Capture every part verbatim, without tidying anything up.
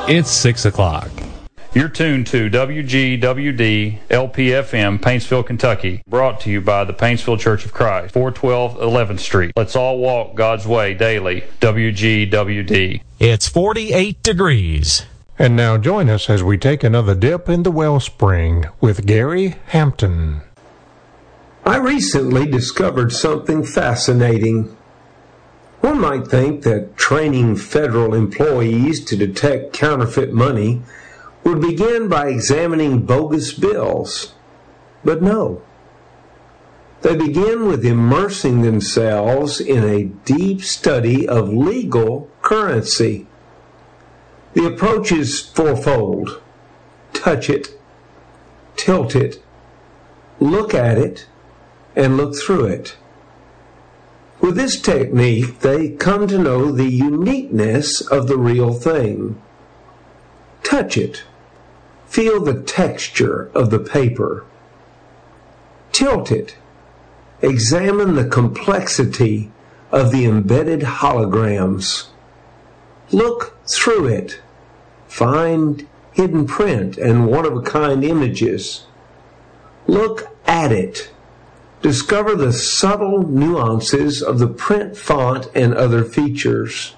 It's six o'clock. You're tuned to W G W D L P F M, Paintsville, Kentucky. Brought to you by the Paintsville Church of Christ, four twelve eleventh Street. Let's all walk God's way daily. W G W D. It's forty-eight degrees. And now join us as we take another dip in the wellspring with Gary Hampton. I recently discovered something fascinating. One might think that training federal employees to detect counterfeit money would begin by examining bogus bills. But no. They begin with immersing themselves in a deep study of legal currency. The approach is fourfold. Touch it, tilt it, look at it, and look through it. With this technique, they come to know the uniqueness of the real thing. Touch it. Feel the texture of the paper. Tilt it. Examine the complexity of the embedded holograms. Look through it. Find hidden print and one-of-a-kind images. Look at it. Discover the subtle nuances of the print font and other features.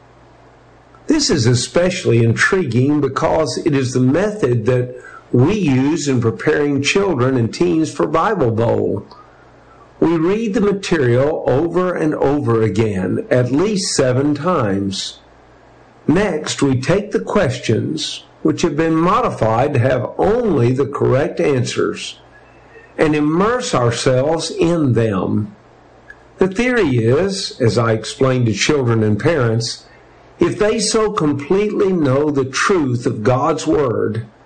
This is especially intriguing because it is the method that we use in preparing children and teens for Bible Bowl. We read the material over and over again, at least seven times. Next, we take the questions, which have been modified to have only the correct answers, and immerse ourselves in them. The theory is, as I explain to children and parents, if they so completely know the truth of God's Word